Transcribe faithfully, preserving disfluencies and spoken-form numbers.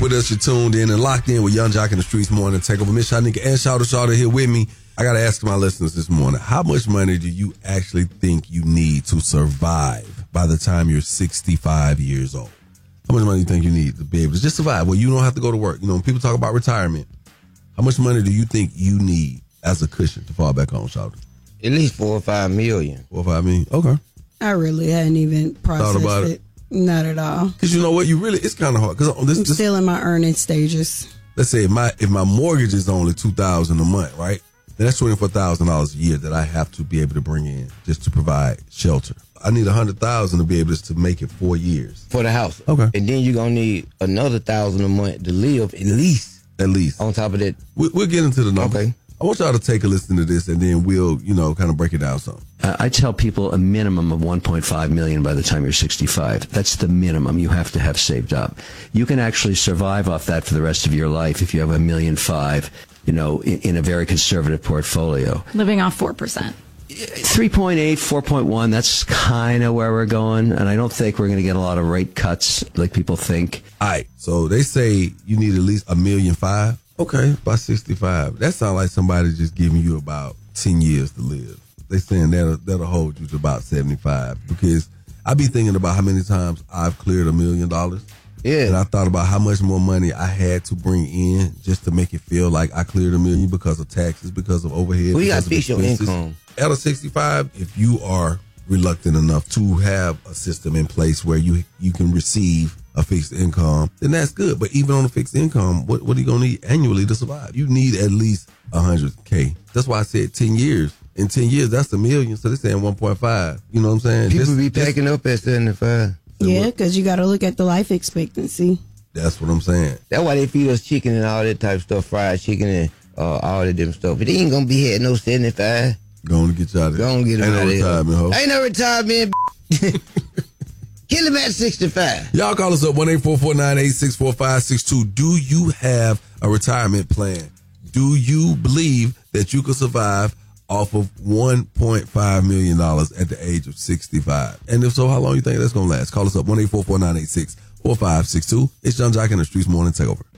with us. You're tuned in and locked in with Young Jock in the Streets Morning Takeover. Miss Shanika and Shawty Shawty here with me. I got to ask my listeners this morning, how much money do you actually think you need to survive by the time you're sixty-five years old? How much money do you think you need to be able to just survive? Well, you don't have to go to work. You know, when people talk about retirement, how much money do you think you need as a cushion to fall back on, Shawty? At least four or five million. Four or five million? Okay. I really hadn't even processed Thought about it. it. Not at all. Because you know what? You really, it's kind of hard. Cause this, I'm this, still in my earning stages. Let's say if my, if my mortgage is only two thousand dollars a month, right? Then that's twenty-four thousand dollars a year that I have to be able to bring in just to provide shelter. I need one hundred thousand dollars to be able to make it four years. For the house. Okay. And then you're going to need another one thousand dollars a month to live at least. At least. On top of that. We, we'll get into the numbers. Okay. I want y'all to take a listen to this and then we'll, you know, kind of break it down some. Uh, I tell people a minimum of one point five million dollars by the time you're sixty-five. That's the minimum you have to have saved up. You can actually survive off that for the rest of your life if you have a million five, you know, in, in a very conservative portfolio. Living off four percent. three point eight, four point one, that's kind of where we're going. And I don't think we're going to get a lot of rate cuts like people think. All right. So they say you need at least a million five. Okay, by sixty-five. That sounds like somebody just giving you about ten years to live. They saying that'll, that'll hold you to about seventy-five. Because I be thinking about how many times I've cleared a million dollars. Yeah. And I thought about how much more money I had to bring in just to make it feel like I cleared a million because of taxes, because of overhead. Well, you got because to of fix your expenses. income. At a sixty-five, if you are reluctant enough to have a system in place where you you can receive a fixed income, then that's good. But even on a fixed income, what, what are you going to need annually to survive? You need at least one hundred K. That's why I said ten years. In ten years, that's a million. So they're saying one point five. You know what I'm saying? People Just- be just- packing up at seventy-five. Yeah, because you got to look at the life expectancy. That's what I'm saying. That's why they feed us chicken and all that type of stuff, fried chicken and uh, all that different stuff. But they ain't going to be here at no seventy-five. Go on and get you out of there. Go on and get Ain't them no out of retirement, ho. here. Ain't no retirement. Kill him at sixty-five. Y'all call us up one eight four four nine eight six four five six two. Do you have a retirement plan? Do you believe that you could survive off of one point five million dollars at the age of sixty-five? And if so, how long you think that's going to last? Call us up one eight four four nine eight six four five six two. It's Young Jock in the Streets Morning Takeover.